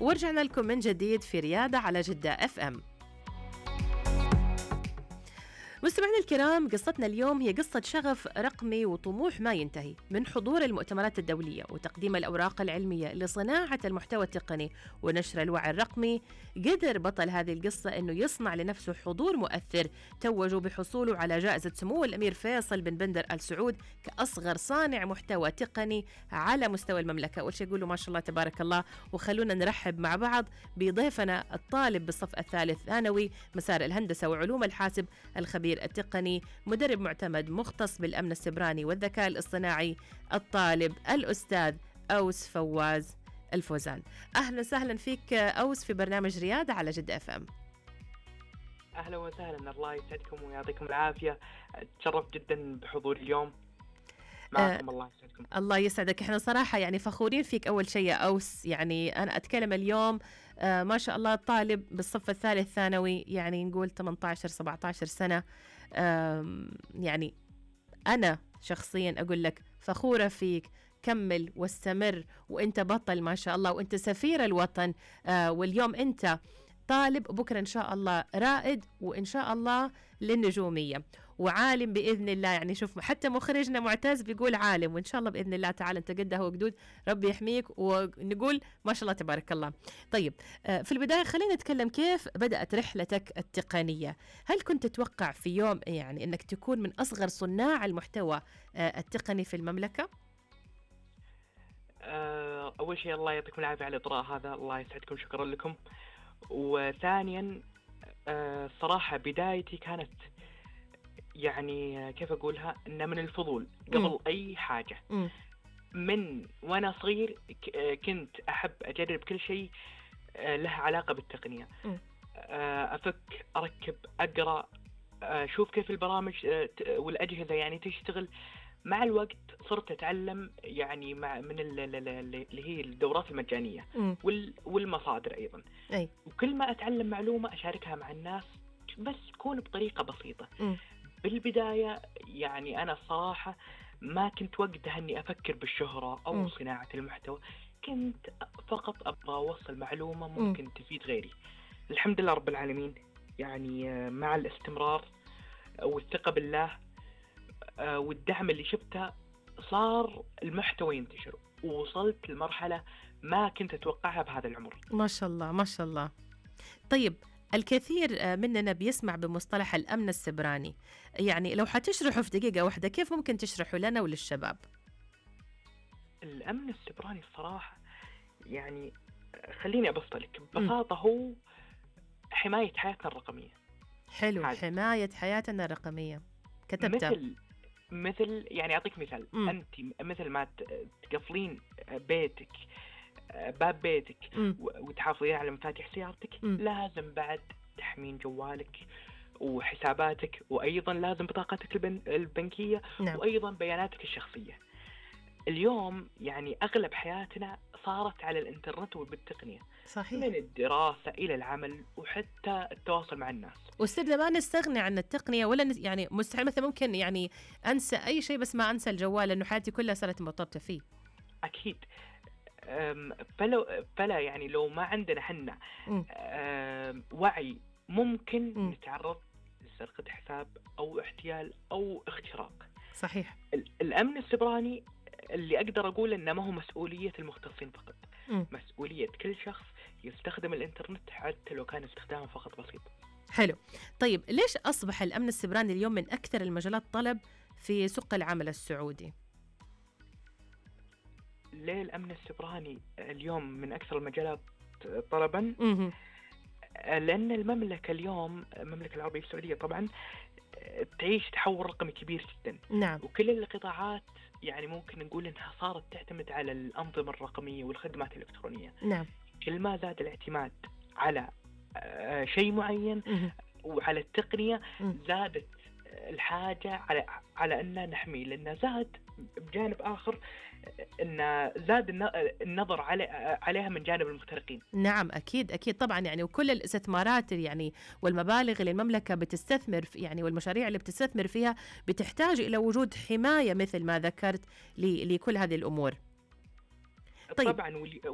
ورجعنا لكم من جديد في ريادة على جدة اف ام. مستمعينا الكرام، قصتنا اليوم هي قصة شغف رقمي وطموح ما ينتهي. من حضور المؤتمرات الدولية وتقديم الأوراق العلمية لصناعة المحتوى التقني ونشر الوعي الرقمي، قدر بطل هذه القصة أنه يصنع لنفسه حضور مؤثر توجوا بحصوله على جائزة سمو الأمير فيصل بن بندر آل سعود كأصغر صانع محتوى تقني على مستوى المملكة. أول شيء يقولوا ما شاء الله تبارك الله، وخلونا نرحب مع بعض بضيفنا الطالب بالصف الثالث ثانوي مسار الهندسة وعلوم الحاسب، الخبير التقني، مدرب معتمد مختص بالأمن السيبراني والذكاء الاصطناعي، الطالب الأستاذ أوس فواز الفوزان. أهلا وسهلا فيك أوس في برنامج ريادة على جدة اف ام. أهلا وسهلا، الله يسعدكم ويعطيكم العافية. تشرف جدا بحضور اليوم معكم. الله يسعدكم. الله يسعدك. احنا صراحة يعني فخورين فيك. أول شيء يا أوس، يعني أنا أتكلم اليوم ما شاء الله طالب بالصف الثالث ثانوي، يعني نقول 18-17 سنة. يعني أنا شخصيا أقول لك فخورة فيك، كمل واستمر، وانت بطل ما شاء الله، وانت سفير الوطن. واليوم انت طالب، بكرة إن شاء الله رائد، وإن شاء الله للنجومية وعالم بإذن الله. يعني شوف حتى مخرجنا معتز بيقول عالم، وإن شاء الله بإذن الله تعالى أنت قدها وقدود، ربي يحميك، ونقول ما شاء الله تبارك الله. طيب في البداية خلينا نتكلم كيف بدأت رحلتك التقنية. هل كنت تتوقع في يوم يعني أنك تكون من أصغر صناع المحتوى التقني في المملكة؟ أول شيء الله يعطيكم العافية على الإطراء هذا، الله يسعدكم، شكرا لكم. وثانيا صراحة بدايتي كانت يعني كيف أقولها، إنه من الفضول قبل أي حاجة. من وأنا صغير كنت أحب أجرب كل شيء له علاقة بالتقنية. أفك، أركب، أقرأ، أشوف كيف البرامج والأجهزة يعني تشتغل. مع الوقت صرت أتعلم يعني من اللي هي الدورات المجانية والمصادر أيضا. وكل ما أتعلم معلومة أشاركها مع الناس، بس تكون بطريقة بسيطة. بالبداية يعني أنا الصراحة ما كنت وقتها أني أفكر بالشهرة أو صناعة المحتوى، كنت فقط أبغى أوصل معلومة ممكن تفيد غيري. الحمد لله رب العالمين، يعني مع الاستمرار والثقة بالله والدعم اللي شفته صار المحتوى ينتشر، ووصلت لمرحلة ما كنت أتوقعها بهذا العمر. ما شاء الله ما شاء الله. طيب الكثير مننا بيسمع بمصطلح الأمن السيبراني، يعني لو حتشرحه في دقيقة واحدة كيف ممكن تشرحه لنا وللشباب؟ الأمن السيبراني الصراحة يعني خليني أبسط لك ببساطة، هو حماية حياتنا الرقمية. حلو، حماية حياتنا الرقمية كتبتها. مثل يعني أعطيك مثال. أنت مثل ما تقفلين بيتك، باب بيتك، وتحافظين على مفاتيح سيارتك، لازم بعد تحمين جوالك وحساباتك، وأيضا لازم بطاقتك البنكية. نعم. وأيضا بياناتك الشخصية. اليوم يعني أغلب حياتنا صارت على الإنترنت وبالتقنية. صحيح. من الدراسة إلى العمل وحتى التواصل مع الناس، وصرنا ما نستغني عن التقنية ولا يعني مستحيل مثلا ممكن يعني أنسى أي شيء بس ما أنسى الجوال، لأنه حياتي كلها صارت مرتبطة فيه. أكيد. فلا يعني لو ما عندنا حنا وعي ممكن نتعرض لسرقة حساب أو احتيال أو اختراق. صحيح. الأمن السيبراني اللي أقدر أقول إنه ما هو مسؤولية المختصين فقط، مسؤولية كل شخص يستخدم الإنترنت حتى لو كان استخدامه فقط بسيط. حلو. طيب ليش أصبح الأمن السيبراني اليوم من أكثر المجالات طلب في سوق العمل السعودي؟ ليه الأمن السيبراني اليوم من أكثر المجالات طلبا؟ لأن المملكة اليوم، المملكة العربية السعودية طبعا تعيش تحول رقمي كبير جدا. نعم. وكل القطاعات يعني ممكن نقول إنها صارت تعتمد على الأنظمة الرقمية والخدمات الإلكترونية. نعم. كل ما زاد الاعتماد على شيء معين وعلى التقنية، زادت الحاجة على أن نحمي، لأن زاد بجانب آخر أن زاد النظر عليها من جانب المخترقين. نعم أكيد أكيد طبعا، يعني وكل الاستثمارات يعني والمبالغ اللي المملكة بتستثمر يعني والمشاريع اللي بتستثمر فيها بتحتاج إلى وجود حماية مثل ما ذكرت لكل هذه الأمور. طيب. طبعا